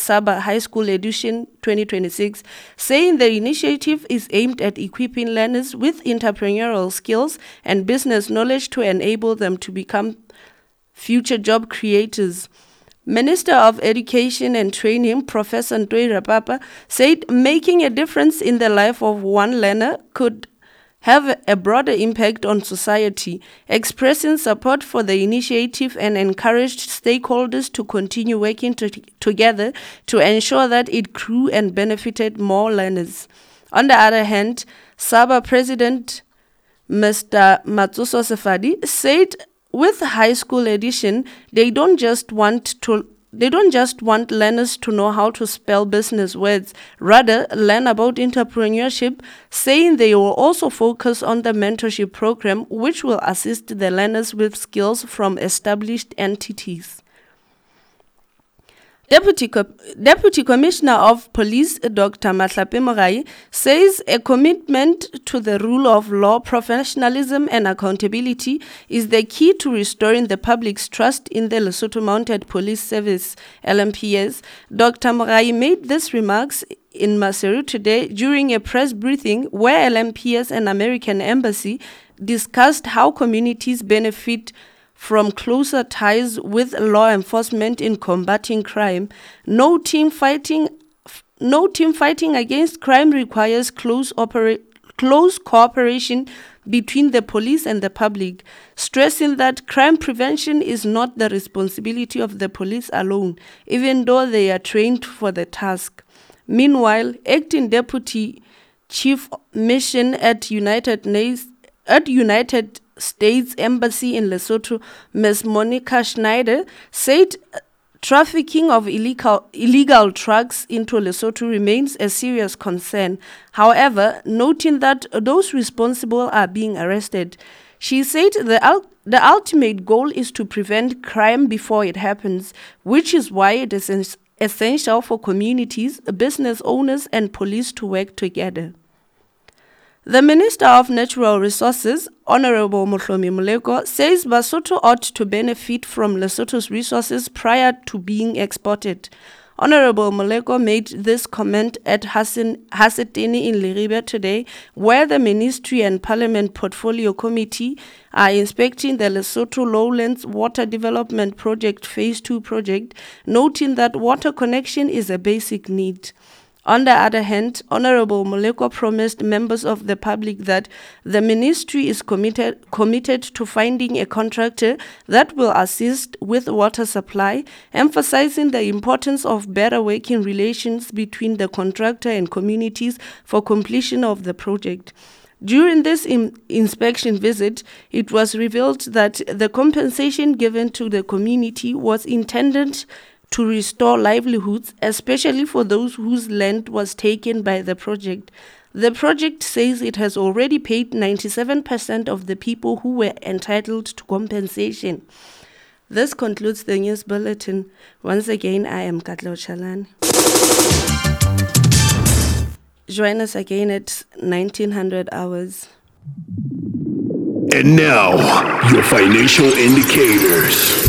Saba High School Edition 2026, saying the initiative is aimed at equipping learners with entrepreneurial skills and business knowledge to enable them to become future job creators. Minister of Education and Training, Professor Ntoi Rapapa, said making a difference in the life of one learner could have a broader impact on society, expressing support for the initiative and encouraged stakeholders to continue working together to ensure that it grew and benefited more learners. On the other hand, Saba President Mr. Matsuso Sefadi said with High School Edition, they don't just want learners to know how to spell business words, rather learn about entrepreneurship, saying they will also focus on the mentorship program, which will assist the learners with skills from established entities. Deputy Commissioner of Police, Dr. Matlape Morai, says a commitment to the rule of law, professionalism and accountability is the key to restoring the public's trust in the Lesotho Mounted Police Service, LMPS. Dr. Morai made these remarks in Maseru today during a press briefing where LMPS and American Embassy discussed how communities benefit from closer ties with law enforcement in combating crime. No team fighting against crime requires close cooperation between the police and the public, stressing that crime prevention is not the responsibility of the police alone, even though they are trained for the task. Meanwhile, acting Deputy Chief Mission at United States Embassy in Lesotho, Ms. Monica Schneider, said trafficking of illegal drugs into Lesotho remains a serious concern. However, noting that those responsible are being arrested, she said the ultimate goal is to prevent crime before it happens, which is why it is essential for communities, business owners, and police to work together. The Minister of Natural Resources, Honorable Mohlomi Moleko, says Basotho ought to benefit from Lesotho's resources prior to being exported. Honorable Moleko made this comment at Haseteni in Leribe today, where the Ministry and Parliament Portfolio Committee are inspecting the Lesotho Lowlands Water Development Project Phase 2 project, noting that water connection is a basic need. On the other hand, Honorable Moleko promised members of the public that the ministry is committed to finding a contractor that will assist with water supply, emphasizing the importance of better working relations between the contractor and communities for completion of the project. During this inspection visit, it was revealed that the compensation given to the community was intended to restore livelihoods, especially for those whose land was taken by the project. The project says it has already paid 97% of the people who were entitled to compensation. This concludes the news bulletin. Once again, I am Katlo Chalani. Join us again at 1900 hours. And now, your financial indicators.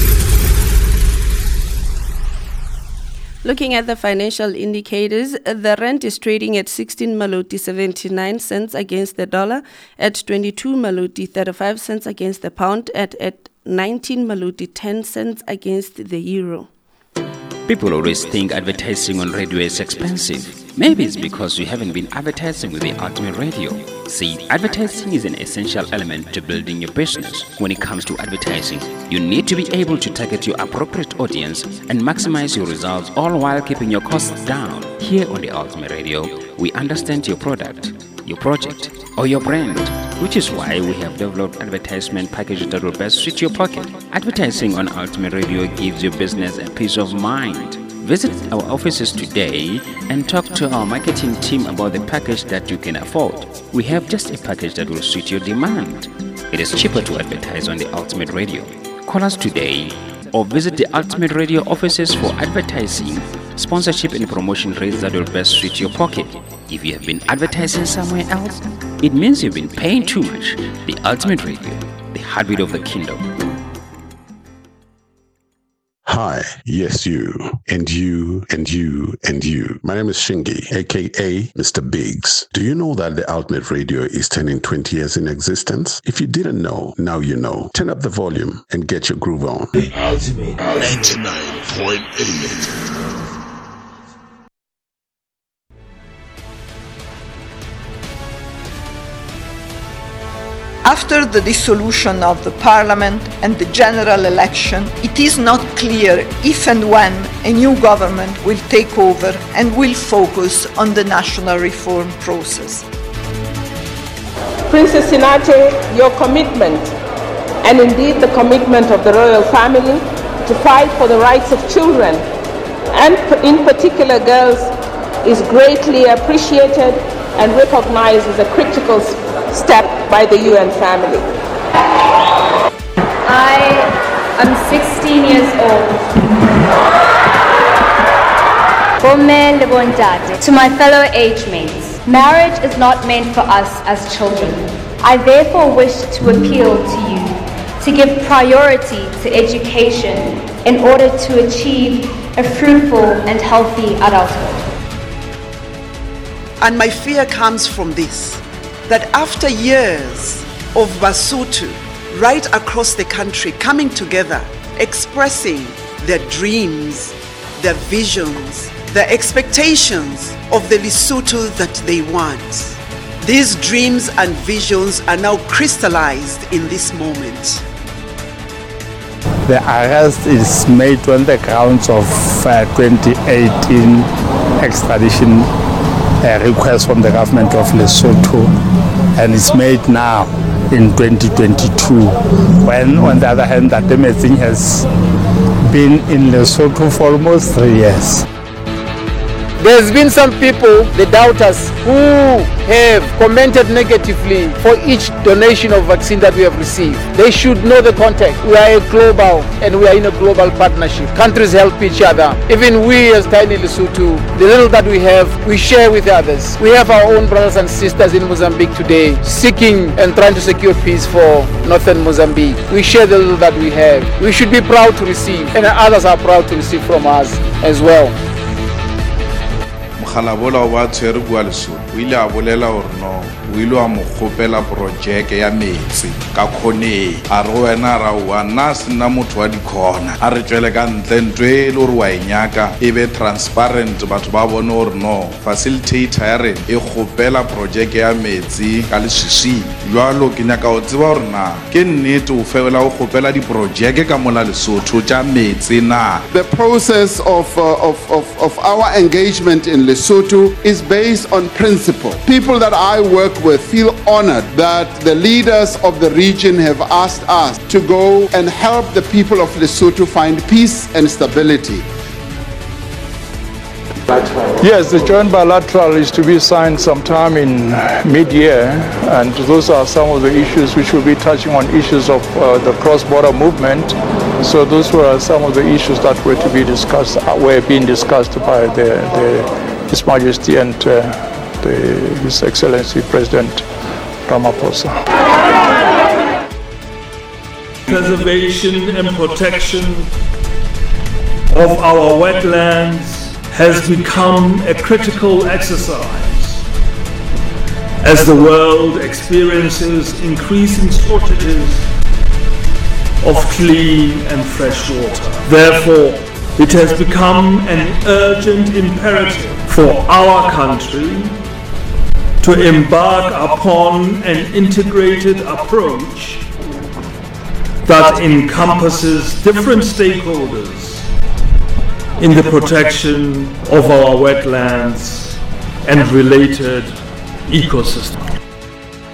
Looking at the financial indicators, the rand is trading at 16 Maluti 79 cents against the dollar, at 22 Maluti 35 cents against the pound, at 19 Maluti 10 cents against the euro. People always think advertising on radio is expensive. Maybe it's because you haven't been advertising with the Ultimate Radio. See, advertising is an essential element to building your business. When it comes to advertising, you need to be able to target your appropriate audience and maximize your results, all while keeping your costs down. Here on the Ultimate Radio, we understand your product, your project, or your brand, which is why we have developed advertisement packages that will best suit your pocket. Advertising on Ultimate Radio gives your business a peace of mind. Visit our offices today and talk to our marketing team about the package that you can afford. We have just a package that will suit your demand. It is cheaper to advertise on the Ultimate Radio. Call us today or visit the Ultimate Radio offices for advertising, sponsorship and promotion rates that will best suit your pocket. If you have been advertising somewhere else, it means you've been paying too much. The Ultimate Radio, the heartbeat of the kingdom. Hi, yes, you, and you, and you, and you. My name is Shingi, aka Mr. Biggs. Do you know that the Ultimate Radio is turning 20 years in existence? If you didn't know, now you know. Turn up the volume and get your groove on. The Ultimate 99.8. After the dissolution of the parliament and the general election, it is not clear if and when a new government will take over and will focus on the national reform process. Princess Sinate, your commitment, and indeed the commitment of the royal family to fight for the rights of children, and in particular girls, is greatly appreciated and recognized as a critical step by the UN family. I am 16 years old. To my fellow age mates, marriage is not meant for us as children. I therefore wish to appeal to you to give priority to education in order to achieve a fruitful and healthy adulthood. And my fear comes from this, that after years of Basotho right across the country coming together, expressing their dreams, their visions, their expectations of the Lesotho that they want, these dreams and visions are now crystallized in this moment. The arrest is made on the grounds of 2018 extradition request from the government of Lesotho, and it's made now in 2022, when on the other hand Datemetsing has been in Lesotho for almost 3 years. There's been some people, the doubters, who have commented negatively for each donation of vaccine that we have received. They should know the context. We are a global, and we are in a global partnership. Countries help each other. Even we as tiny Lesotho, the little that we have, we share with others. We have our own brothers and sisters in Mozambique today, seeking and trying to secure peace for northern Mozambique. We share the little that we have. We should be proud to receive, and others are proud to receive from us as well. Khalabola wa tshwere bua Lesotho o ile a bolela hore no o ile a mo kgopela projeke ya metsi ka khone a re wena ra wa nna sena motho wa dikhona a re tswele ka ntle ntwe le hore wa inyaka e be transparent batho ba bone hore no facilitator ya re e kgopela projeke ya metsi ka lesisi jwalo ke nyaka o tseba hore na ke nnete o fela o kgopela di projeke ka mola Lesotho tja metsi na. The process of our engagement in Lesotho is based on principle. People that I work with feel honored that the leaders of the region have asked us to go and help the people of Lesotho find peace and stability. Yes, the joint bilateral is to be signed sometime in mid-year, and those are some of the issues which will be touching on issues of the cross-border movement. So those were some of the issues that were to be discussed, were being discussed by His Majesty and His Excellency President Ramaphosa. Preservation and protection of our wetlands has become a critical exercise as the world experiences increasing shortages of clean and fresh water. Therefore, it has become an urgent imperative for our country to embark upon an integrated approach that encompasses different stakeholders in the protection of our wetlands and related ecosystems.